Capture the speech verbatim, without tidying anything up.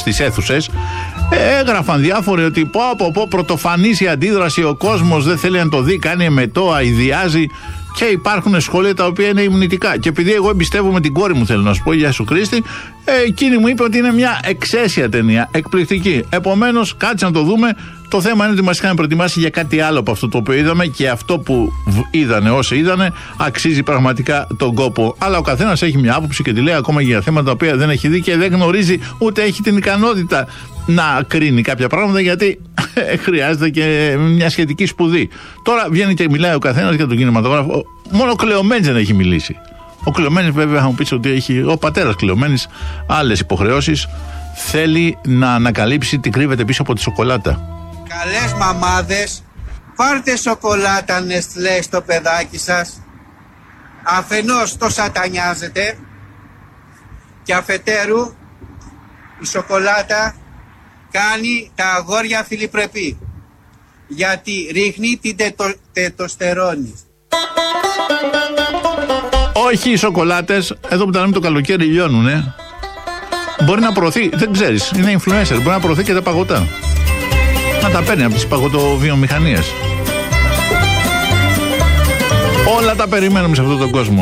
στις αίθουσες, έγραφαν διάφοροι ότι πω πω πω πρωτοφανής η αντίδραση, ο κόσμος δεν θέλει να το δει, κάνει εμετό, αηδιάζει. Και υπάρχουν σχόλια τα οποία είναι υμνητικά. Και επειδή εγώ εμπιστεύομαι την κόρη μου, θέλω να σου πω, Γεια σου Κρίστη, εκείνη μου είπε ότι είναι μια εξαίσια ταινία, εκπληκτική. Επομένως, κάτσε να το δούμε. Το θέμα είναι ότι μας είχαν προετοιμάσει για κάτι άλλο από αυτό το οποίο είδαμε, και αυτό που είδανε όσοι είδανε αξίζει πραγματικά τον κόπο. Αλλά ο καθένας έχει μια άποψη και τη λέει ακόμα για θέματα τα οποία δεν έχει δει και δεν γνωρίζει, ούτε έχει την ικανότητα να κρίνει κάποια πράγματα, γιατί χρειάζεται και μια σχετική σπουδή. Τώρα βγαίνει και μιλάει ο καθένας για τον κινηματογράφο. Μόνο ο Κλεομένης δεν έχει μιλήσει. Ο Κλεομένης, βέβαια, θα μου πεις ότι έχει, ο πατέρας Κλεομένης, άλλες υποχρεώσεις. Θέλει να ανακαλύψει τι κρύβεται πίσω από τη σοκολάτα. Καλές μαμάδες, πάρτε σοκολάτα Νεστλέ στο παιδάκι σας. Αφενός το σατανιάζετε και αφετέρου η σοκολάτα κάνει τα αγόρια φιλιπρεπή, γιατί ρίχνει την τετο, τετοστερόνη. Όχι οι σοκολάτες, εδώ που τα λέμε το καλοκαίρι λιώνουνε. Μπορεί να προωθεί, δεν ξέρεις, είναι influencer, μπορεί να προωθεί και τα παγωτά. Να τα παίρνει από τις παγωτοβιομηχανίες. Όλα τα περιμένουμε σε αυτόν τον κόσμο.